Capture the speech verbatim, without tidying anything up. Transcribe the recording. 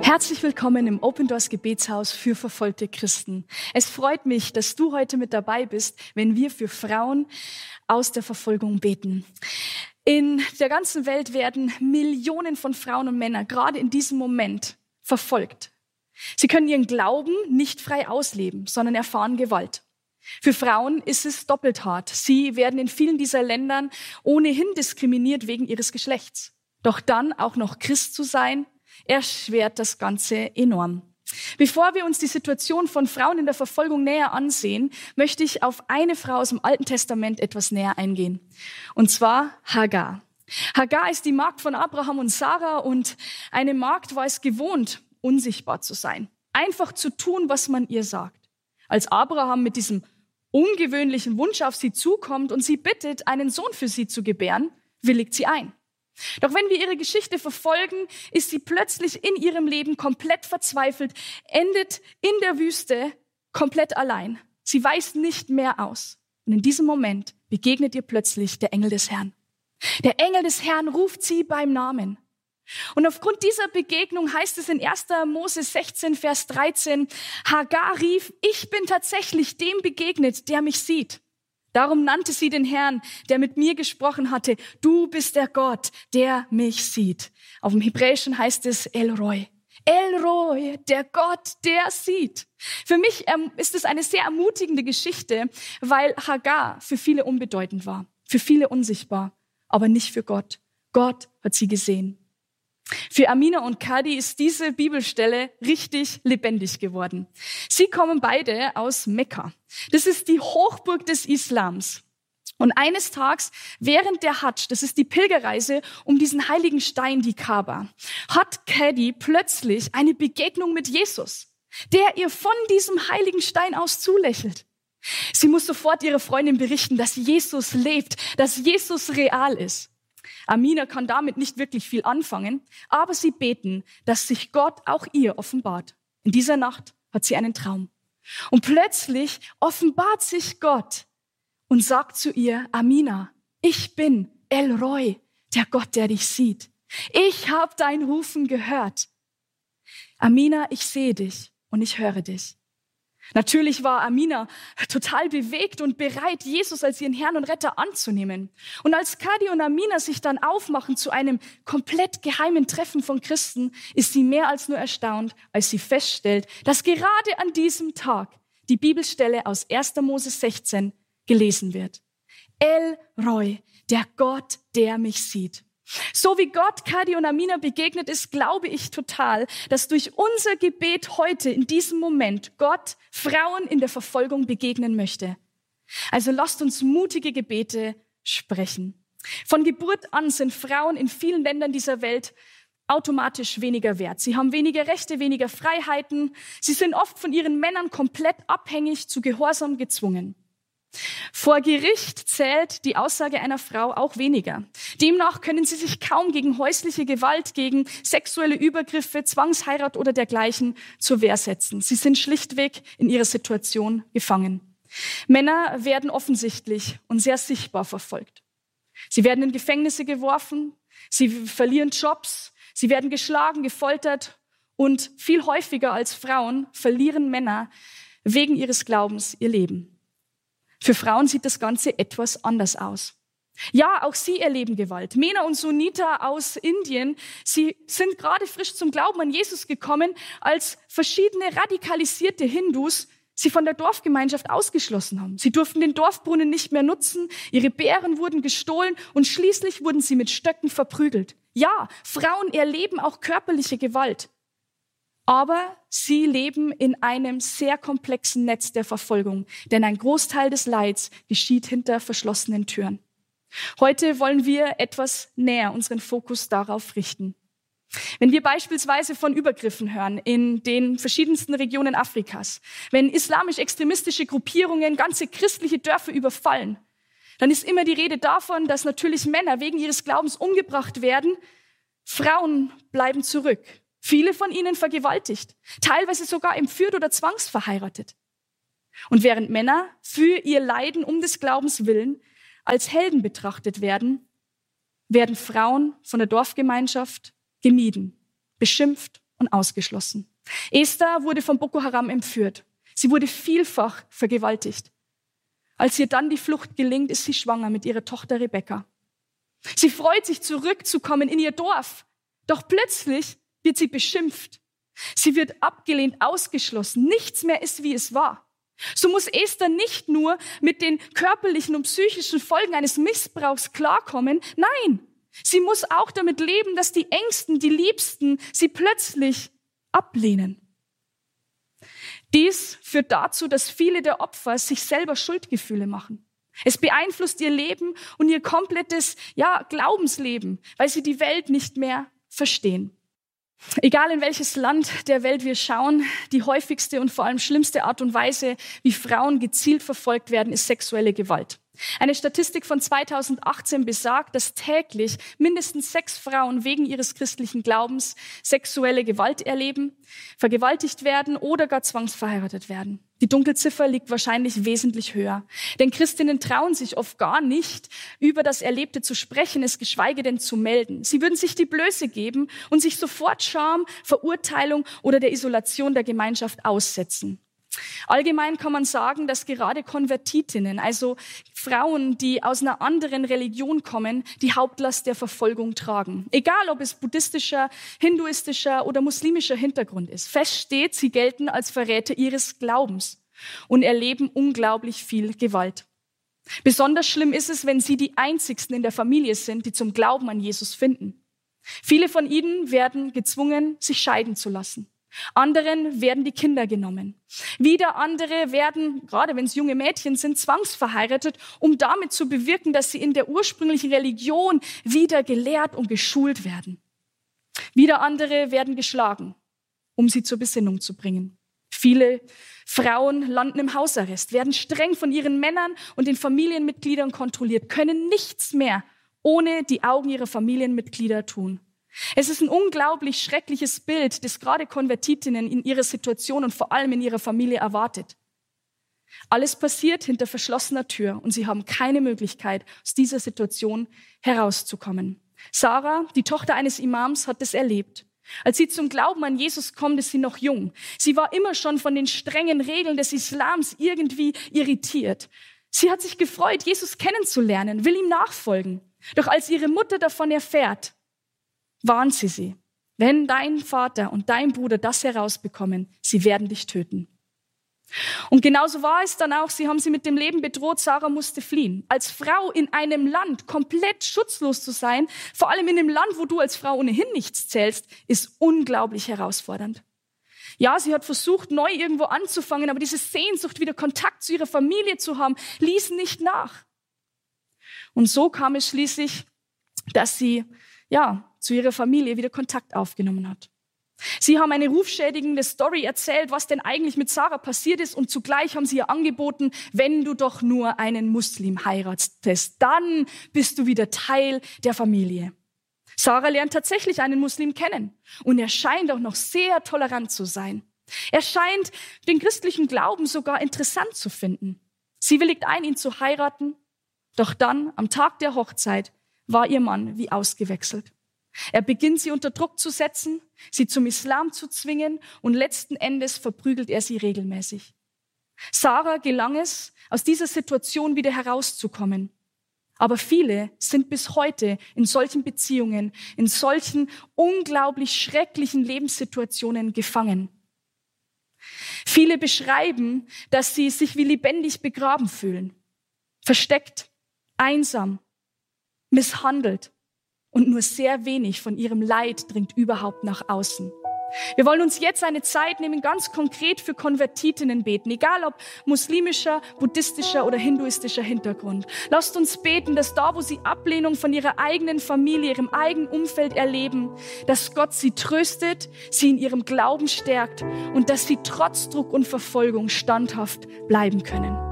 Herzlich willkommen im Open Doors Gebetshaus für verfolgte Christen. Es freut mich, dass du heute mit dabei bist, wenn wir für Frauen aus der Verfolgung beten. In der ganzen Welt werden Millionen von Frauen und Männern gerade in diesem Moment verfolgt. Sie können ihren Glauben nicht frei ausleben, sondern erfahren Gewalt. Für Frauen ist es doppelt hart. Sie werden in vielen dieser Ländern ohnehin diskriminiert wegen ihres Geschlechts. Doch dann auch noch Christ zu sein, erschwert das Ganze enorm. Bevor wir uns die Situation von Frauen in der Verfolgung näher ansehen, möchte ich auf eine Frau aus dem Alten Testament etwas näher eingehen. Und zwar Hagar. Hagar ist die Magd von Abraham und Sarah und eine Magd war es gewohnt, unsichtbar zu sein. Einfach zu tun, was man ihr sagt. Als Abraham mit diesem ungewöhnlichen Wunsch auf sie zukommt und sie bittet, einen Sohn für sie zu gebären, willigt sie ein. Doch wenn wir ihre Geschichte verfolgen, ist sie plötzlich in ihrem Leben komplett verzweifelt, endet in der Wüste komplett allein. Sie weiß nicht mehr aus. Und in diesem Moment begegnet ihr plötzlich der Engel des Herrn. Der Engel des Herrn ruft sie beim Namen. Und aufgrund dieser Begegnung heißt es in erster Mose sechzehn, Vers dreizehn, Hagar rief, ich bin tatsächlich dem begegnet, der mich sieht. Darum nannte sie den Herrn, der mit mir gesprochen hatte, du bist der Gott, der mich sieht. Auf dem Hebräischen heißt es El Roi. El Roi, der Gott, der sieht. Für mich ist es eine sehr ermutigende Geschichte, weil Hagar für viele unbedeutend war, für viele unsichtbar, aber nicht für Gott. Gott hat sie gesehen. Für Amina und Kadi ist diese Bibelstelle richtig lebendig geworden. Sie kommen beide aus Mekka. Das ist die Hochburg des Islams. Und eines Tages während der Hadsch, das ist die Pilgerreise um diesen heiligen Stein, die Kaaba, hat Kadi plötzlich eine Begegnung mit Jesus, der ihr von diesem heiligen Stein aus zulächelt. Sie muss sofort ihrer Freundin berichten, dass Jesus lebt, dass Jesus real ist. Amina kann damit nicht wirklich viel anfangen, aber sie beten, dass sich Gott auch ihr offenbart. In dieser Nacht hat sie einen Traum. Und plötzlich offenbart sich Gott und sagt zu ihr, Amina, ich bin El Roi, der Gott, der dich sieht. Ich habe dein Rufen gehört. Amina, ich sehe dich und ich höre dich. Natürlich war Amina total bewegt und bereit, Jesus als ihren Herrn und Retter anzunehmen. Und als Kadi und Amina sich dann aufmachen zu einem komplett geheimen Treffen von Christen, ist sie mehr als nur erstaunt, als sie feststellt, dass gerade an diesem Tag die Bibelstelle aus erster Mose sechzehn gelesen wird. El Roi, der Gott, der mich sieht. So wie Gott Kadi und Amina begegnet ist, glaube ich total, dass durch unser Gebet heute in diesem Moment Gott Frauen in der Verfolgung begegnen möchte. Also lasst uns mutige Gebete sprechen. Von Geburt an sind Frauen in vielen Ländern dieser Welt automatisch weniger wert. Sie haben weniger Rechte, weniger Freiheiten. Sie sind oft von ihren Männern komplett abhängig, zu Gehorsam gezwungen. Vor Gericht zählt die Aussage einer Frau auch weniger. Demnach können sie sich kaum gegen häusliche Gewalt, gegen sexuelle Übergriffe, Zwangsheirat oder dergleichen zur Wehr setzen. Sie sind schlichtweg in ihrer Situation gefangen. Männer werden offensichtlich und sehr sichtbar verfolgt. Sie werden in Gefängnisse geworfen, sie verlieren Jobs, sie werden geschlagen, gefoltert und viel häufiger als Frauen verlieren Männer wegen ihres Glaubens ihr Leben. Für Frauen sieht das Ganze etwas anders aus. Ja, auch sie erleben Gewalt. Mena und Sunita aus Indien, sie sind gerade frisch zum Glauben an Jesus gekommen, als verschiedene radikalisierte Hindus sie von der Dorfgemeinschaft ausgeschlossen haben. Sie durften den Dorfbrunnen nicht mehr nutzen, ihre Beeren wurden gestohlen und schließlich wurden sie mit Stöcken verprügelt. Ja, Frauen erleben auch körperliche Gewalt. Aber sie leben in einem sehr komplexen Netz der Verfolgung, denn ein Großteil des Leids geschieht hinter verschlossenen Türen. Heute wollen wir etwas näher unseren Fokus darauf richten. Wenn wir beispielsweise von Übergriffen hören in den verschiedensten Regionen Afrikas, wenn islamisch-extremistische Gruppierungen ganze christliche Dörfer überfallen, dann ist immer die Rede davon, dass natürlich Männer wegen ihres Glaubens umgebracht werden, Frauen bleiben zurück. Viele von ihnen vergewaltigt, teilweise sogar entführt oder zwangsverheiratet. Und während Männer für ihr Leiden um des Glaubens willen als Helden betrachtet werden, werden Frauen von der Dorfgemeinschaft gemieden, beschimpft und ausgeschlossen. Esther wurde von Boko Haram entführt. Sie wurde vielfach vergewaltigt. Als ihr dann die Flucht gelingt, ist sie schwanger mit ihrer Tochter Rebekka. Sie freut sich, zurückzukommen in ihr Dorf. Doch plötzlich wird sie beschimpft. Sie wird abgelehnt, ausgeschlossen. Nichts mehr ist, wie es war. So muss Esther nicht nur mit den körperlichen und psychischen Folgen eines Missbrauchs klarkommen. Nein, sie muss auch damit leben, dass die Ängsten, die Liebsten sie plötzlich ablehnen. Dies führt dazu, dass viele der Opfer sich selber Schuldgefühle machen. Es beeinflusst ihr Leben und ihr komplettes, ja, Glaubensleben, weil sie die Welt nicht mehr verstehen. Egal in welches Land der Welt wir schauen, die häufigste und vor allem schlimmste Art und Weise, wie Frauen gezielt verfolgt werden, ist sexuelle Gewalt. Eine Statistik von zweitausendachtzehn besagt, dass täglich mindestens sechs Frauen wegen ihres christlichen Glaubens sexuelle Gewalt erleben, vergewaltigt werden oder gar zwangsverheiratet werden. Die Dunkelziffer liegt wahrscheinlich wesentlich höher. Denn Christinnen trauen sich oft gar nicht, über das Erlebte zu sprechen, es geschweige denn zu melden. Sie würden sich die Blöße geben und sich sofort Scham, Verurteilung oder der Isolation der Gemeinschaft aussetzen. Allgemein kann man sagen, dass gerade Konvertitinnen, also Frauen, die aus einer anderen Religion kommen, die Hauptlast der Verfolgung tragen. Egal, ob es buddhistischer, hinduistischer oder muslimischer Hintergrund ist. Fest steht, sie gelten als Verräter ihres Glaubens und erleben unglaublich viel Gewalt. Besonders schlimm ist es, wenn sie die einzigsten in der Familie sind, die zum Glauben an Jesus finden. Viele von ihnen werden gezwungen, sich scheiden zu lassen. Anderen werden die Kinder genommen. Wieder andere werden, gerade wenn es junge Mädchen sind, zwangsverheiratet, um damit zu bewirken, dass sie in der ursprünglichen Religion wieder gelehrt und geschult werden. Wieder andere werden geschlagen, um sie zur Besinnung zu bringen. Viele Frauen landen im Hausarrest, werden streng von ihren Männern und den Familienmitgliedern kontrolliert, können nichts mehr ohne die Augen ihrer Familienmitglieder tun. Es ist ein unglaublich schreckliches Bild, das gerade Konvertitinnen in ihrer Situation und vor allem in ihrer Familie erwartet. Alles passiert hinter verschlossener Tür und sie haben keine Möglichkeit, aus dieser Situation herauszukommen. Sarah, die Tochter eines Imams, hat es erlebt. Als sie zum Glauben an Jesus kommt, ist sie noch jung. Sie war immer schon von den strengen Regeln des Islams irgendwie irritiert. Sie hat sich gefreut, Jesus kennenzulernen, will ihm nachfolgen. Doch als ihre Mutter davon erfährt, warnt sie sie. Wenn dein Vater und dein Bruder das herausbekommen, sie werden dich töten. Und genauso war es dann auch, sie haben sie mit dem Leben bedroht, Sarah musste fliehen. Als Frau in einem Land komplett schutzlos zu sein, vor allem in einem Land, wo du als Frau ohnehin nichts zählst, ist unglaublich herausfordernd. Ja, sie hat versucht, neu irgendwo anzufangen, aber diese Sehnsucht, wieder Kontakt zu ihrer Familie zu haben, ließ nicht nach. Und so kam es schließlich, dass sie, ja, zu ihrer Familie wieder Kontakt aufgenommen hat. Sie haben eine rufschädigende Story erzählt, was denn eigentlich mit Sarah passiert ist, und zugleich haben sie ihr angeboten, wenn du doch nur einen Muslim heiratest, dann bist du wieder Teil der Familie. Sarah lernt tatsächlich einen Muslim kennen und er scheint auch noch sehr tolerant zu sein. Er scheint den christlichen Glauben sogar interessant zu finden. Sie willigt ein, ihn zu heiraten, doch dann, am Tag der Hochzeit, war ihr Mann wie ausgewechselt. Er beginnt, sie unter Druck zu setzen, sie zum Islam zu zwingen und letzten Endes verprügelt er sie regelmäßig. Sarah gelang es, aus dieser Situation wieder herauszukommen. Aber viele sind bis heute in solchen Beziehungen, in solchen unglaublich schrecklichen Lebenssituationen gefangen. Viele beschreiben, dass sie sich wie lebendig begraben fühlen, versteckt, einsam, misshandelt. Und nur sehr wenig von ihrem Leid dringt überhaupt nach außen. Wir wollen uns jetzt eine Zeit nehmen, ganz konkret für Konvertitinnen beten, egal ob muslimischer, buddhistischer oder hinduistischer Hintergrund. Lasst uns beten, dass da, wo sie Ablehnung von ihrer eigenen Familie, ihrem eigenen Umfeld erleben, dass Gott sie tröstet, sie in ihrem Glauben stärkt und dass sie trotz Druck und Verfolgung standhaft bleiben können.